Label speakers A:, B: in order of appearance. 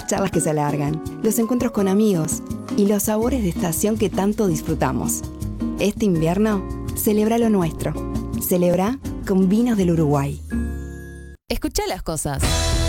A: charlas que se alargan, los encuentros con amigos y los sabores de estación que tanto disfrutamos. Este invierno, celebra lo nuestro. Celebra con vinos del Uruguay.
B: Escuchá las cosas.